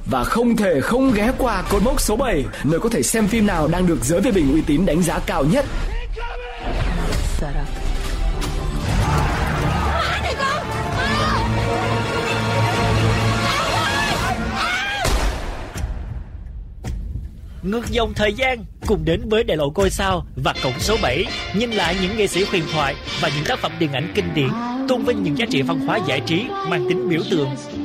Và không thể không ghé qua cột mốc số 7, nơi có thể xem phim nào đang được giới phê bình uy tín đánh giá cao nhất. Ngược dòng thời gian cùng đến với đại lộ ngôi sao và cổng số 7, nhìn lại những nghệ sĩ huyền thoại và những tác phẩm điện ảnh kinh điển, tôn vinh những giá trị văn hóa giải trí mang tính biểu tượng